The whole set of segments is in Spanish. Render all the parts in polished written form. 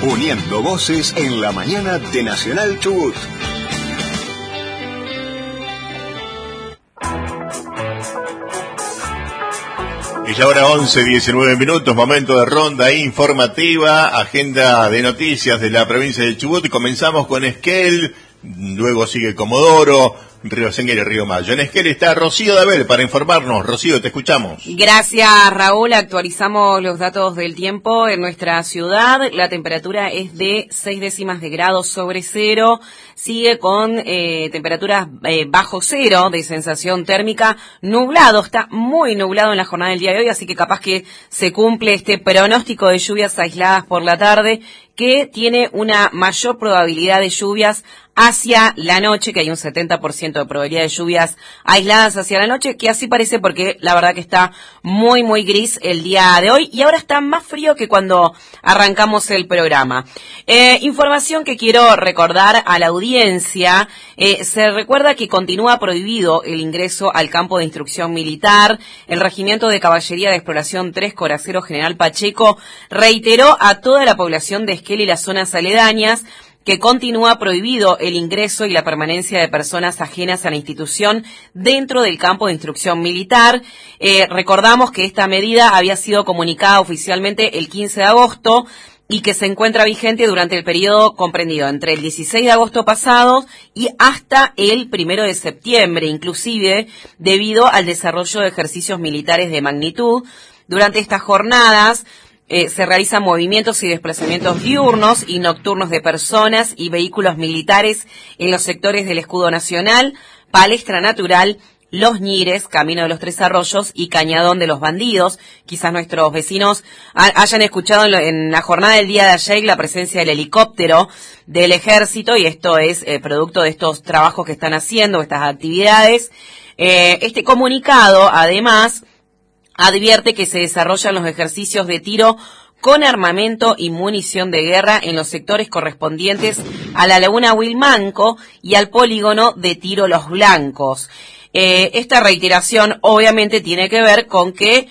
uniendo voces en la mañana de Nacional Chubut. Es la hora 11:19, momento de ronda informativa, agenda de noticias de la provincia de Chubut. Comenzamos con Esquel, luego sigue Comodoro, Río Senguer y Río Mayo. En Esquel está Rocío Dabel para informarnos. Rocío, te escuchamos. Gracias, Raúl. Actualizamos los datos del tiempo en nuestra ciudad. La temperatura es de 6 décimas de grado sobre cero. Sigue con temperaturas bajo cero de sensación térmica. Nublado, está muy nublado en la jornada del día de hoy, así que capaz que se cumple este pronóstico de lluvias aisladas por la tarde, que tiene una mayor probabilidad de lluvias hacia la noche, que hay un 70% de probabilidad de lluvias aisladas hacia la noche, que así parece porque la verdad que está muy, muy gris el día de hoy y ahora está más frío que cuando arrancamos el programa. Información que quiero recordar a la audiencia, se recuerda que continúa prohibido el ingreso al campo de instrucción militar. El Regimiento de Caballería de Exploración 3 Coracero General Pacheco reiteró a toda la población de Esquel y las zonas aledañas que continúa prohibido el ingreso y la permanencia de personas ajenas a la institución dentro del campo de instrucción militar. Recordamos que esta medida había sido comunicada oficialmente el 15 de agosto y que se encuentra vigente durante el periodo comprendido entre el 16 de agosto pasado y hasta el 1 de septiembre, inclusive debido al desarrollo de ejercicios militares de magnitud. Durante estas jornadas se realizan movimientos y desplazamientos diurnos y nocturnos de personas y vehículos militares en los sectores del Escudo Nacional, Palestra Natural, Los Ñires, Camino de los Tres Arroyos y Cañadón de los Bandidos. Quizás nuestros vecinos hayan escuchado en la jornada del día de ayer la presencia del helicóptero del ejército, y esto es producto de estos trabajos que están haciendo, estas actividades. Este comunicado, además, advierte que se desarrollan los ejercicios de tiro con armamento y munición de guerra en los sectores correspondientes a la Laguna Huilmanco y al polígono de tiro Los Blancos. Esta reiteración obviamente tiene que ver con que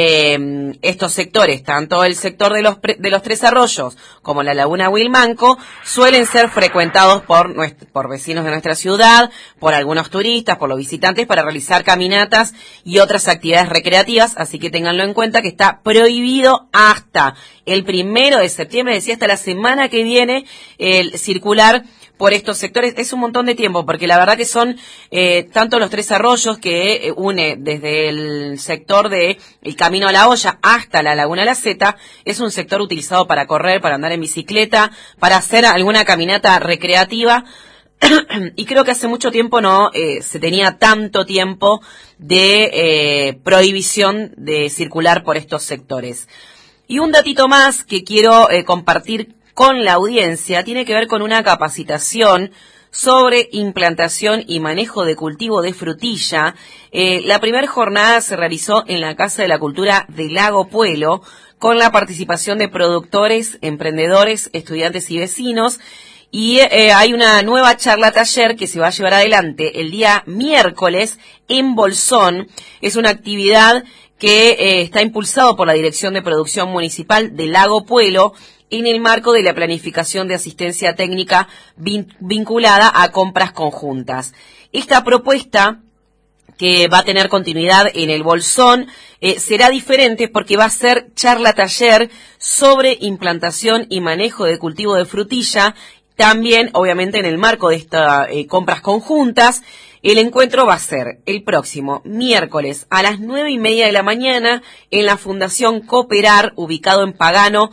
estos sectores, tanto el sector de los Tres Arroyos como la Laguna Huilmanco, suelen ser frecuentados por vecinos de nuestra ciudad, por algunos turistas, por los visitantes, para realizar caminatas y otras actividades recreativas, así que ténganlo en cuenta que está prohibido hasta el 1 de septiembre, decía, hasta la semana que viene, el circular por estos sectores. Es un montón de tiempo, porque la verdad que son tanto los Tres Arroyos, que une desde el sector de el Camino a la Olla hasta la Laguna La Zeta, es un sector utilizado para correr, para andar en bicicleta, para hacer alguna caminata recreativa, y creo que hace mucho tiempo no se tenía tanto tiempo de prohibición de circular por estos sectores. Y un datito más que quiero compartir con la audiencia tiene que ver con una capacitación sobre implantación y manejo de cultivo de frutilla. La primera jornada se realizó en la Casa de la Cultura de Lago Puelo, con la participación de productores, emprendedores, estudiantes y vecinos. Y hay una nueva charla taller que se va a llevar adelante el día miércoles en Bolsón. Es una actividad que está impulsado por la Dirección de Producción Municipal de Lago Puelo, en el marco de la planificación de asistencia técnica vinculada a compras conjuntas. Esta propuesta, que va a tener continuidad en el Bolsón, será diferente porque va a ser charla taller sobre implantación y manejo de cultivo de frutilla, también obviamente en el marco de estas compras conjuntas. El encuentro va a ser el próximo miércoles a las 9:30 de la mañana en la Fundación Cooperar, ubicado en Pagano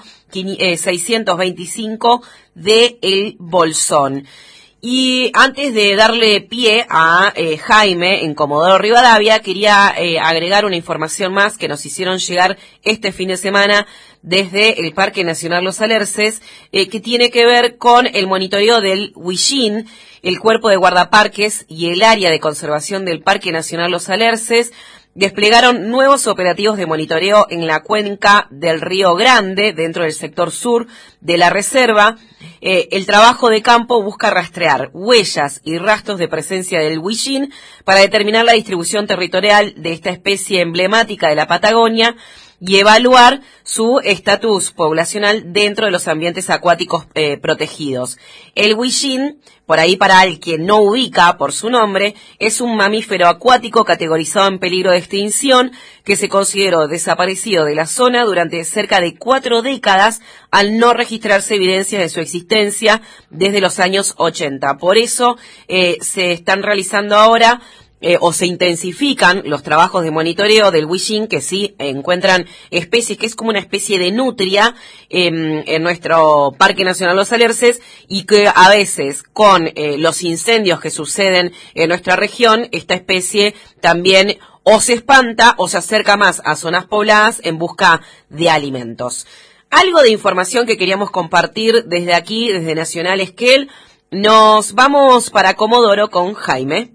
625 de El Bolsón. Y antes de darle pie a Jaime en Comodoro Rivadavia, quería agregar una información más que nos hicieron llegar este fin de semana desde el Parque Nacional Los Alerces, que tiene que ver con el monitoreo del Huillín. El Cuerpo de Guardaparques y el Área de Conservación del Parque Nacional Los Alerces desplegaron nuevos operativos de monitoreo en la cuenca del Río Grande, dentro del sector sur de la reserva. El trabajo de campo busca rastrear huellas y rastros de presencia del huillín para determinar la distribución territorial de esta especie emblemática de la Patagonia y evaluar su estatus poblacional dentro de los ambientes acuáticos protegidos. El huillín, por ahí para el que no ubica por su nombre, es un mamífero acuático categorizado en peligro de extinción que se consideró desaparecido de la zona durante cerca de 4 décadas al no registrarse evidencias de su existencia desde los años 80. Por eso se están realizando ahora o se intensifican los trabajos de monitoreo del huillín, que sí encuentran especies, que es como una especie de nutria en nuestro Parque Nacional Los Alerces, y que a veces con los incendios que suceden en nuestra región, esta especie también o se espanta o se acerca más a zonas pobladas en busca de alimentos. Algo de información que queríamos compartir desde aquí, desde Nacional Esquel. Nos vamos para Comodoro con Jaime.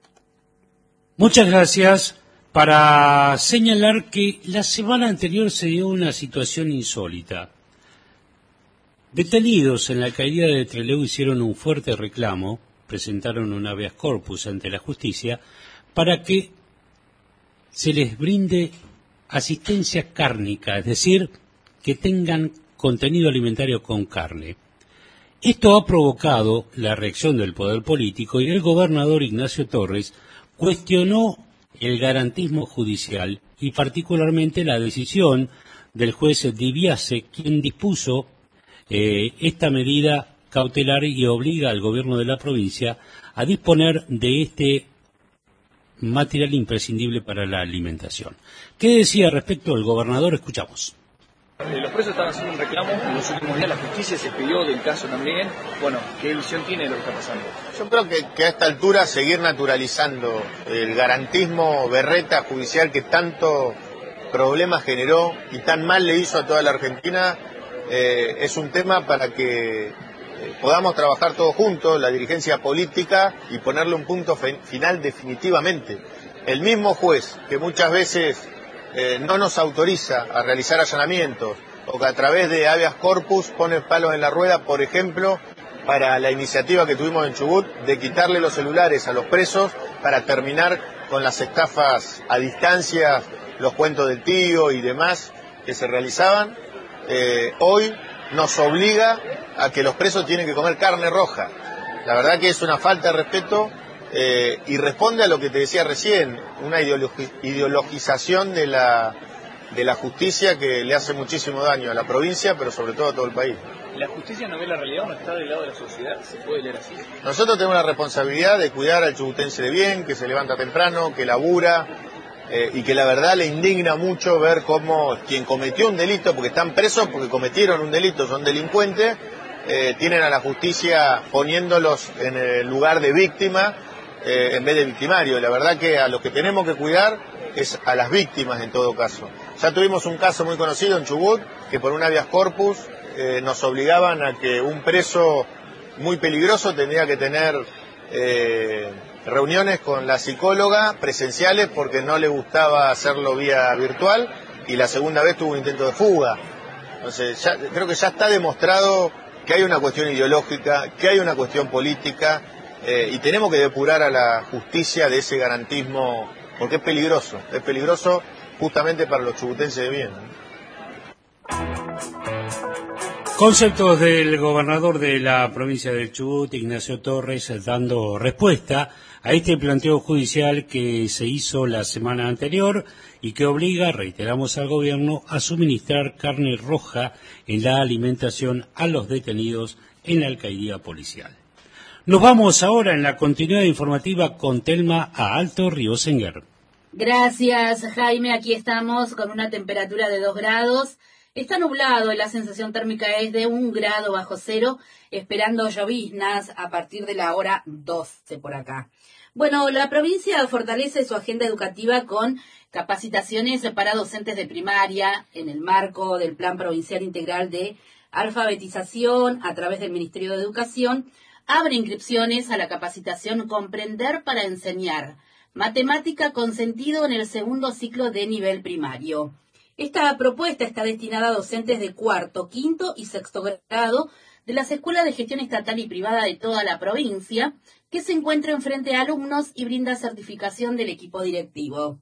Muchas gracias. Para señalar que la semana anterior se dio una situación insólita. Detenidos en la alcaldía de Trelew hicieron un fuerte reclamo, presentaron un habeas corpus ante la justicia para que se les brinde asistencia cárnica, es decir, que tengan contenido alimentario con carne. Esto ha provocado la reacción del poder político y el gobernador Ignacio Torres cuestionó el garantismo judicial y particularmente la decisión del juez Dibiase, quien dispuso esta medida cautelar y obliga al gobierno de la provincia a disponer de este material imprescindible para la alimentación. ¿Qué decía respecto el gobernador? Escuchamos. Los presos estaban haciendo un reclamo en los últimos días, la justicia se expidió del caso también. Bueno, ¿qué visión tiene de lo que está pasando? Yo creo que a esta altura seguir naturalizando el garantismo berreta judicial que tanto problema generó y tan mal le hizo a toda la Argentina es un tema para que podamos trabajar todos juntos, la dirigencia política, y ponerle un punto final definitivamente. El mismo juez que muchas veces no nos autoriza a realizar allanamientos o que a través de habeas corpus pone palos en la rueda, por ejemplo, para la iniciativa que tuvimos en Chubut de quitarle los celulares a los presos para terminar con las estafas a distancia, los cuentos del tío y demás que se realizaban, hoy nos obliga a que los presos tienen que comer carne roja. La verdad que es una falta de respeto y responde a lo que te decía recién, una ideologización de la justicia que le hace muchísimo daño a la provincia, pero sobre todo a todo el país. ¿La justicia no ve la realidad o no está del lado de la sociedad? ¿Se puede leer así? Nosotros tenemos la responsabilidad de cuidar al chubutense de bien, que se levanta temprano, que labura, y que la verdad le indigna mucho ver cómo quien cometió un delito, porque están presos porque cometieron un delito, son delincuentes, tienen a la justicia poniéndolos en el lugar de víctima en vez de victimario. La verdad que a los que tenemos que cuidar es a las víctimas en todo caso. Ya tuvimos un caso muy conocido en Chubut, que por un habeas corpus nos obligaban a que un preso muy peligroso tenía que tener reuniones con la psicóloga presenciales porque no le gustaba hacerlo vía virtual, y la segunda vez tuvo un intento de fuga. Entonces creo que ya está demostrado que hay una cuestión ideológica, que hay una cuestión política, y tenemos que depurar a la justicia de ese garantismo, porque es peligroso justamente para los chubutenses de bien, ¿no? Conceptos del gobernador de la provincia del Chubut, Ignacio Torres, dando respuesta a este planteo judicial que se hizo la semana anterior y que obliga, reiteramos, al gobierno a suministrar carne roja en la alimentación a los detenidos en la alcaldía policial. Nos vamos ahora en la continuidad informativa con Telma a Alto Río Senguer. Gracias, Jaime. Aquí estamos con una temperatura de 2 grados. Está nublado y la sensación térmica es de 1 grado bajo cero, esperando lloviznas a partir de la hora 12 por acá. Bueno, la provincia fortalece su agenda educativa con capacitaciones para docentes de primaria en el marco del Plan Provincial Integral de Alfabetización a través del Ministerio de Educación. Abre inscripciones a la capacitación Comprender para Enseñar, matemática con sentido en el segundo ciclo de nivel primario. Esta propuesta está destinada a docentes de 4º, 5º y 6º grado de las escuelas de gestión estatal y privada de toda la provincia, que se encuentran frente a alumnos y brinda certificación del equipo directivo.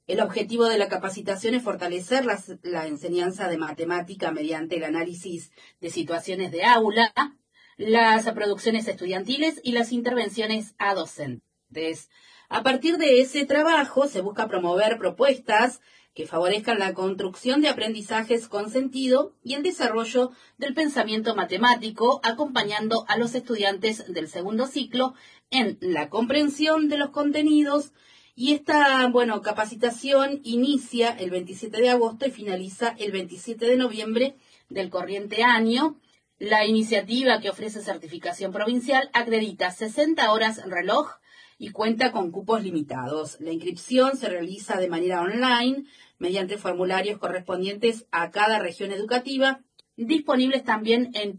El objetivo de la capacitación es fortalecer la enseñanza de matemática mediante el análisis de situaciones de aula, las producciones estudiantiles y las intervenciones a docentes. A partir de ese trabajo se busca promover propuestas que favorezcan la construcción de aprendizajes con sentido y el desarrollo del pensamiento matemático, acompañando a los estudiantes del segundo ciclo en la comprensión de los contenidos. Y esta, capacitación inicia el 27 de agosto y finaliza el 27 de noviembre del corriente año. La iniciativa, que ofrece certificación provincial, acredita 60 horas reloj y cuenta con cupos limitados. La inscripción se realiza de manera online mediante formularios correspondientes a cada región educativa, disponibles también en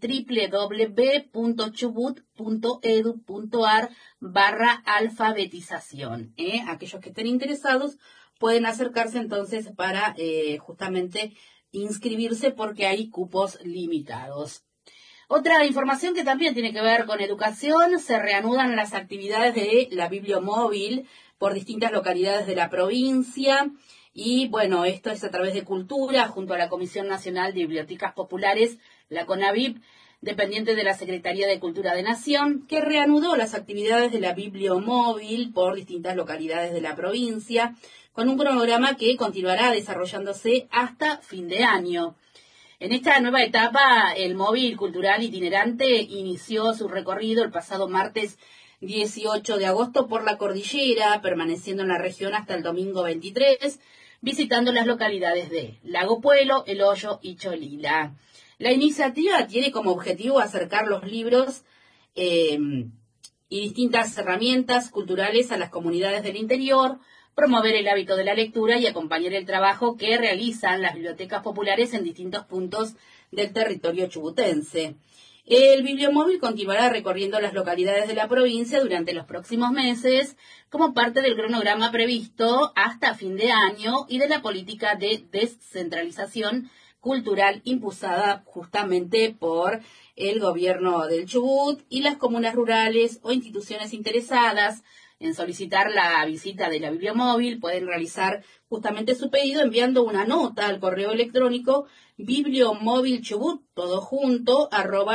www.chubut.edu.ar/alfabetización. Aquellos que estén interesados pueden acercarse entonces para justamente inscribirse porque hay cupos limitados. Otra información que también tiene que ver con educación: se reanudan las actividades de la Bibliomóvil por distintas localidades de la provincia. Y esto es a través de Cultura, junto a la Comisión Nacional de Bibliotecas Populares, la CONABIP, dependiente de la Secretaría de Cultura de Nación, que reanudó las actividades de la Bibliomóvil por distintas localidades de la provincia, con un cronograma que continuará desarrollándose hasta fin de año. En esta nueva etapa, el móvil cultural itinerante inició su recorrido el pasado martes 18 de agosto por la cordillera, permaneciendo en la región hasta el domingo 23, visitando las localidades de Lago Puelo, El Hoyo y Cholila. La iniciativa tiene como objetivo acercar los libros y distintas herramientas culturales a las comunidades del interior, promover el hábito de la lectura y acompañar el trabajo que realizan las bibliotecas populares en distintos puntos del territorio chubutense. El Bibliomóvil continuará recorriendo las localidades de la provincia durante los próximos meses como parte del cronograma previsto hasta fin de año y de la política de descentralización cultural impulsada justamente por el gobierno del Chubut y las comunas rurales o instituciones interesadas en solicitar la visita de la Bibliomóvil. Pueden realizar justamente su pedido enviando una nota al correo electrónico bibliomóvilchubut, todo junto,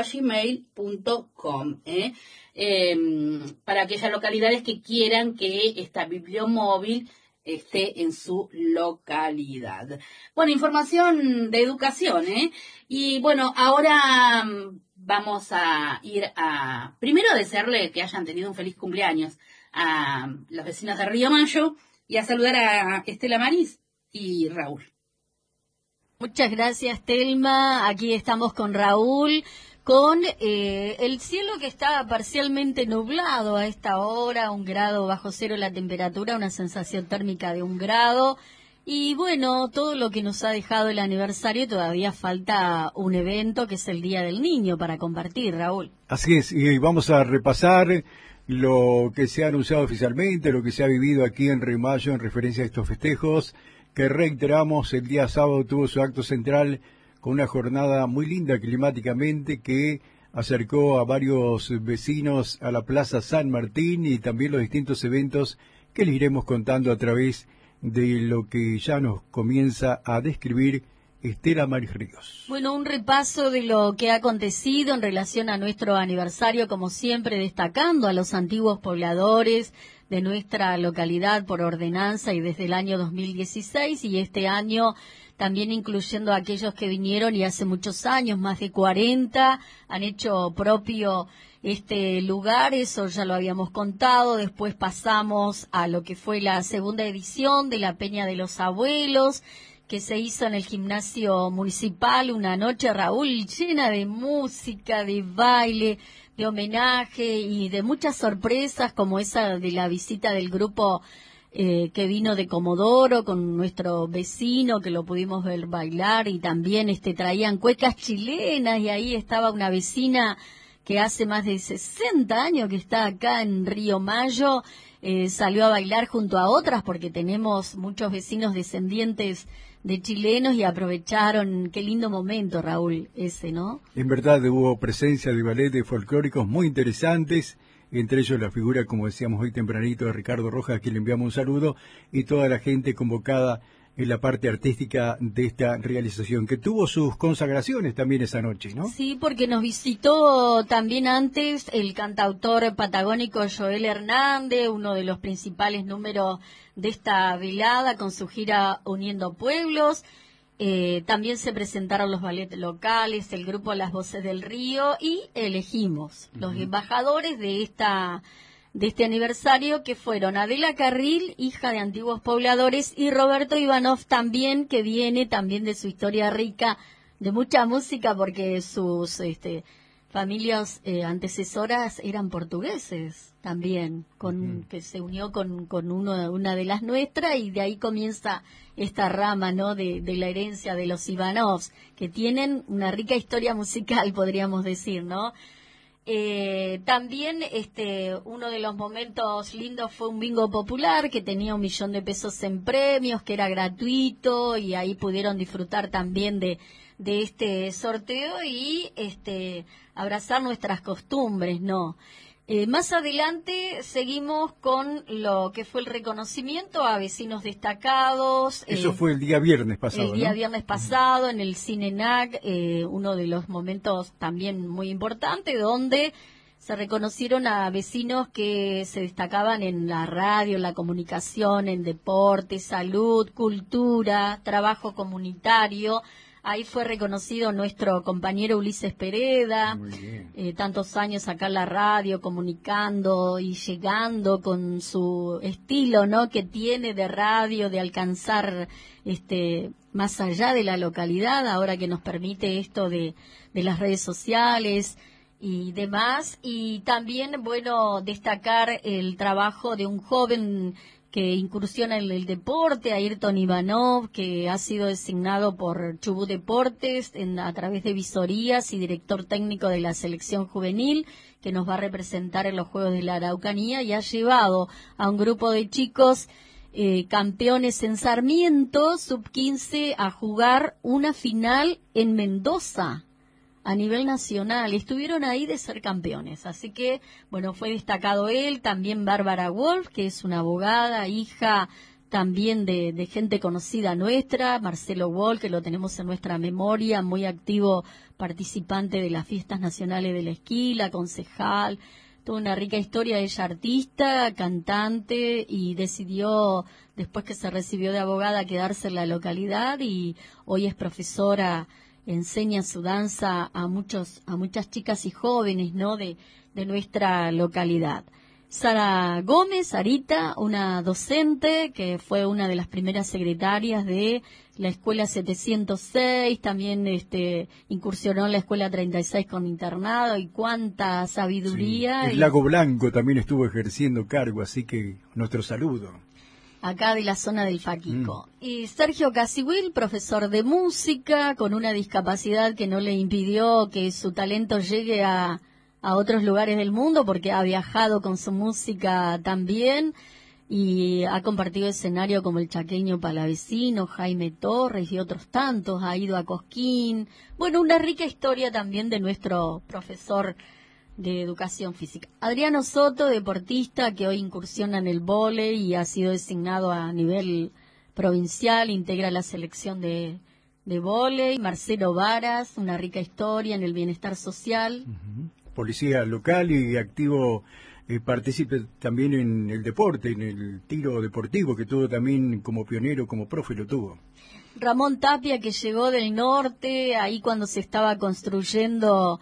@gmail.com, para aquellas localidades que quieran que esta Bibliomóvil esté en su localidad. Información de educación, y ahora vamos a ir a, primero, desearle que hayan tenido un feliz cumpleaños a los vecinos de Río Mayo y a saludar a Estela Maris y Raúl. Muchas gracias, Telma. Aquí estamos con Raúl, con el cielo que está parcialmente nublado a esta hora, 1 grado bajo cero la temperatura, una sensación térmica de 1 grado. Y todo lo que nos ha dejado el aniversario, todavía falta un evento que es el Día del Niño para compartir, Raúl. Así es, y vamos a repasar lo que se ha anunciado oficialmente, lo que se ha vivido aquí en Río Mayo en referencia a estos festejos, que reiteramos, el día sábado tuvo su acto central con una jornada muy linda climáticamente que acercó a varios vecinos a la Plaza San Martín y también los distintos eventos que les iremos contando a través de lo que ya nos comienza a describir Estela Maris Ríos. Un repaso de lo que ha acontecido en relación a nuestro aniversario, como siempre destacando a los antiguos pobladores de nuestra localidad por ordenanza y desde el año 2016, y este año también incluyendo a aquellos que vinieron y hace muchos años, más de 40, han hecho propio este lugar. Eso ya lo habíamos contado. Después pasamos a lo que fue la segunda edición de la Peña de los Abuelos, que se hizo en el gimnasio municipal, una noche, Raúl, llena de música, de baile, de homenaje y de muchas sorpresas, como esa de la visita del grupo que vino de Comodoro con nuestro vecino, que lo pudimos ver bailar, y también traían cuecas chilenas, y ahí estaba una vecina que hace más de 60 años que está acá en Río Mayo, salió a bailar junto a otras, porque tenemos muchos vecinos descendientes de chilenos, y aprovecharon. Qué lindo momento, Raúl, ese, ¿no? En verdad hubo presencia de balletes folclóricos muy interesantes, entre ellos la figura, como decíamos hoy tempranito, de Ricardo Rojas, a quien le enviamos un saludo, y toda la gente convocada en la parte artística de esta realización, que tuvo sus consagraciones también esa noche, ¿no? Sí, porque nos visitó también antes el cantautor patagónico Joel Hernández, uno de los principales números de esta velada con su gira Uniendo Pueblos. También se presentaron los ballet locales, el grupo Las Voces del Río, y elegimos los embajadores de este aniversario, que fueron Adela Carril, hija de antiguos pobladores, y Roberto Ivanov también, que viene también de su historia rica de mucha música, porque sus familias antecesoras eran portugueses también, que se unió con una de las nuestras, y de ahí comienza esta rama, ¿no?, de la herencia de los Ivanovs, que tienen una rica historia musical, podríamos decir, ¿no? También uno de los momentos lindos fue un bingo popular que tenía 1 millón de pesos en premios, que era gratuito, y ahí pudieron disfrutar también de este sorteo y abrazar nuestras costumbres, ¿no? Más adelante seguimos con lo que fue el reconocimiento a vecinos destacados. Eso fue el día viernes pasado, El día ¿no? viernes pasado en el Cine NAC, uno de los momentos también muy importantes, donde se reconocieron a vecinos que se destacaban en la radio, en la comunicación, en deporte, salud, cultura, trabajo comunitario. Ahí fue reconocido nuestro compañero Ulises Pereda, tantos años acá en la radio, comunicando y llegando con su estilo, ¿no?, que tiene de radio, de alcanzar más allá de la localidad, ahora que nos permite esto de las redes sociales y demás. Y también, bueno, destacar el trabajo de un joven que incursiona en el deporte, Ayrton Ivanov, que ha sido designado por Chubut Deportes a través de visorías y director técnico de la selección juvenil, que nos va a representar en los Juegos de la Araucanía, y ha llevado a un grupo de chicos campeones en Sarmiento, sub-15, a jugar una final en Mendoza, a nivel nacional. Estuvieron ahí de ser campeones, así que, bueno, fue destacado él, también Bárbara Wolf, que es una abogada, hija también de gente conocida nuestra, Marcelo Wolf, que lo tenemos en nuestra memoria, muy activo participante de las fiestas nacionales de la esquila, concejal, tuvo una rica historia, ella artista, cantante, y decidió, después que se recibió de abogada, quedarse en la localidad, y hoy es profesora, enseña su danza a muchas chicas y jóvenes, ¿no?, de nuestra localidad. Sara Gómez, Sarita, una docente que fue una de las primeras secretarias de la Escuela 706, también incursionó en la Escuela 36 con internado, y cuánta sabiduría. Sí, el Lago Blanco también estuvo ejerciendo cargo, así que nuestro saludo. Acá de la zona del Faquico. Y Sergio Casihuil, profesor de música, con una discapacidad que no le impidió que su talento llegue a otros lugares del mundo, porque ha viajado con su música también, y ha compartido escenario como el chaqueño Palavecino, Jaime Torres y otros tantos, ha ido a Cosquín. Bueno, una rica historia también de nuestro profesor de educación física. Adriano Soto, deportista que hoy incursiona en el vóley y ha sido designado a nivel provincial, integra la selección de vóley. Marcelo Varas, una rica historia en el bienestar social. Policía local y activo, participe también en el deporte, en el tiro deportivo, que tuvo también como pionero, como profe lo tuvo. Ramón Tapia, que llegó del norte, ahí cuando se estaba construyendo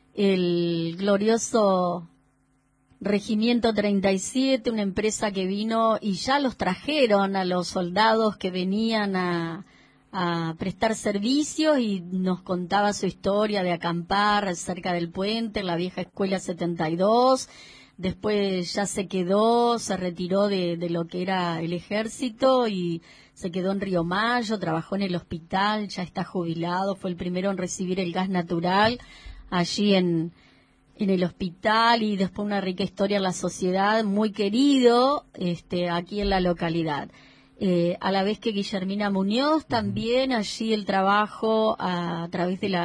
el glorioso Regimiento 37, una empresa que vino y ya los trajeron a los soldados que venían a prestar servicios, y nos contaba su historia de acampar cerca del puente, en la vieja escuela 72. Después ya se retiró de lo que era el ejército y se quedó en Río Mayo, trabajó en el hospital, ya está jubilado, fue el primero en recibir el gas natural allí en el hospital, y después una rica historia en la sociedad, muy querido aquí en la localidad. A la vez que Guillermina Muñoz, también allí el trabajo a través de la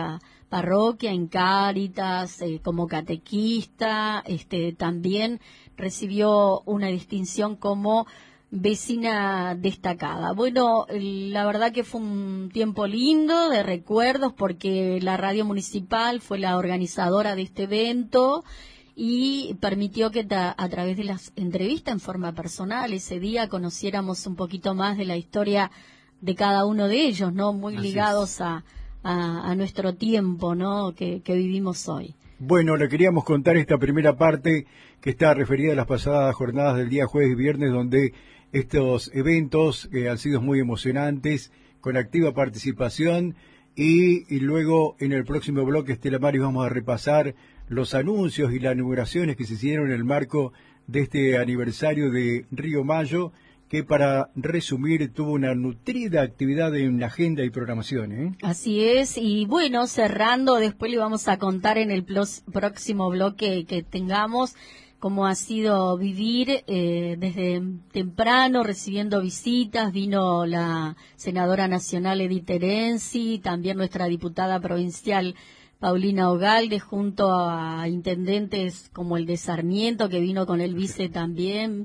parroquia, en Cáritas, como catequista. También recibió una distinción como vecina destacada. Bueno, la verdad que fue un tiempo lindo de recuerdos, porque la radio municipal fue la organizadora de este evento y permitió que a través de las entrevistas en forma personal ese día conociéramos un poquito más de la historia de cada uno de ellos, ¿no? Muy ligados a nuestro tiempo, ¿no? Que vivimos hoy. Bueno, le queríamos contar esta primera parte que está referida a las pasadas jornadas del día jueves y viernes, donde estos eventos han sido muy emocionantes, con activa participación, y luego en el próximo bloque, Estela Maris, vamos a repasar los anuncios y las inauguraciones que se hicieron en el marco de este aniversario de Río Mayo, que, para resumir, tuvo una nutrida actividad en agenda y programación, ¿eh? Así es, y bueno, cerrando, después le vamos a contar en el próximo bloque que tengamos cómo ha sido vivir desde temprano, recibiendo visitas. Vino la senadora nacional Edith Terenzi, también nuestra diputada provincial Paulina Ogalde, junto a intendentes como el de Sarmiento, que vino con el vice también,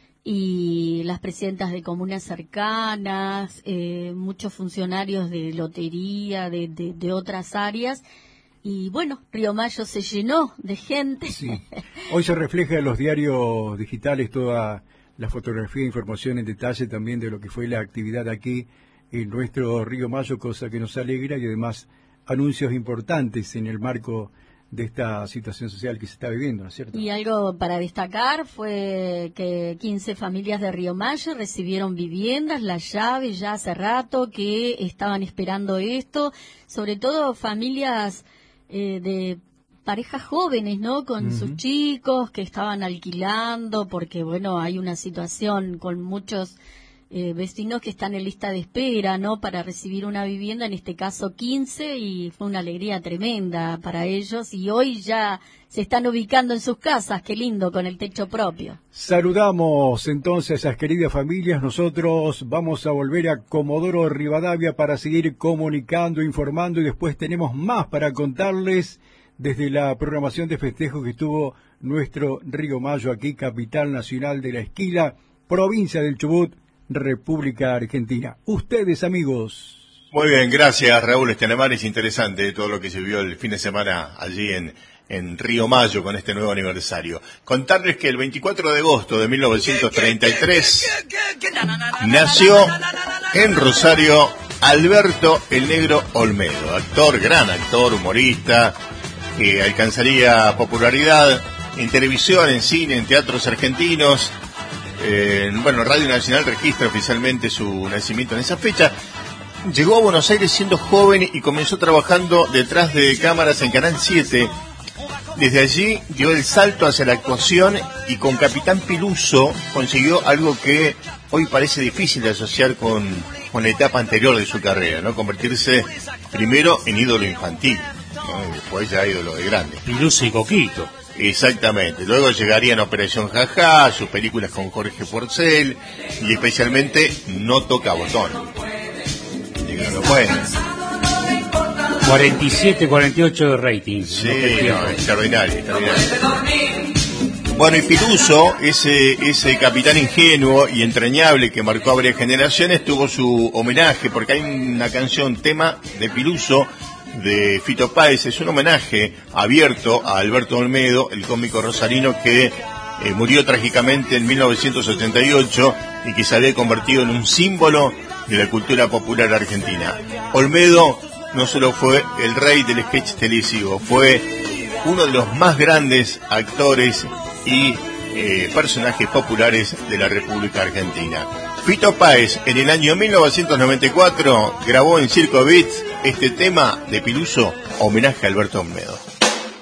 y las presidentas de comunas cercanas, muchos funcionarios de lotería, de otras áreas. Y bueno, Río Mayo se llenó de gente. Sí. Hoy se refleja en los diarios digitales toda la fotografía e información en detalle también de lo que fue la actividad aquí en nuestro Río Mayo, cosa que nos alegra, y además anuncios importantes en el marco de esta situación social que se está viviendo, ¿no es cierto? Y algo para destacar fue que 15 familias de Río Mayo recibieron viviendas, las llaves ya hace rato que estaban esperando esto, sobre todo familias de parejas jóvenes, ¿no? Con sus chicos que estaban alquilando, porque bueno, hay una situación con muchos vecinos que están en lista de espera, ¿no? Para recibir una vivienda, en este caso 15, y fue una alegría tremenda para ellos, y hoy ya se están ubicando en sus casas, qué lindo, con el techo propio. Saludamos entonces a esas queridas familias. Nosotros vamos a volver a Comodoro Rivadavia para seguir comunicando, informando, y después tenemos más para contarles desde la programación de festejos que tuvo nuestro Río Mayo aquí, capital nacional de la Esquila, provincia del Chubut, República Argentina. Ustedes, amigos. Muy bien, gracias, Raúl Estela Maris. Interesante todo lo que se vio el fin de semana allí en Río Mayo con este nuevo aniversario. Contarles que el 24 de agosto de 1933 nació en Rosario Alberto el Negro Olmedo, actor, gran actor, humorista, que alcanzaría popularidad en televisión, en cine, en teatros argentinos. Radio Nacional registra oficialmente su nacimiento en esa fecha. Llegó a Buenos Aires siendo joven y comenzó trabajando detrás de cámaras en Canal 7. Desde allí dio el salto hacia la actuación y con Capitán Piluso consiguió algo que hoy parece difícil de asociar con la etapa anterior de su carrera, ¿no? Convertirse primero en ídolo infantil, ¿no? Y después ya ídolo de grande. Piluso y Coquito. Exactamente. Luego llegarían Operación Jajá, sus películas con Jorge Porcel, y especialmente No Toca Botón. Bueno. 47-48 de rating. Sí, extraordinario. Bueno, y Piluso, ese capitán ingenuo y entrañable que marcó a varias generaciones, tuvo su homenaje, porque hay una canción, tema de Piluso, de Fito Páez. Es un homenaje abierto a Alberto Olmedo, el cómico rosarino que murió trágicamente en 1988 y que se había convertido en un símbolo de la cultura popular argentina. Olmedo no solo fue el rey del sketch televisivo, fue uno de los más grandes actores y personajes populares de la República Argentina. Fito Páez, en el año 1994, grabó en Circo Beat este tema de Piluso, homenaje a Alberto Olmedo.